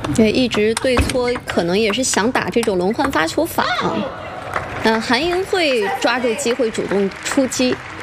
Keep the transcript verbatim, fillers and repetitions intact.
对，一直对搓，可能也是想打这种轮换发球法啊。那韩银会抓住机会主动出击。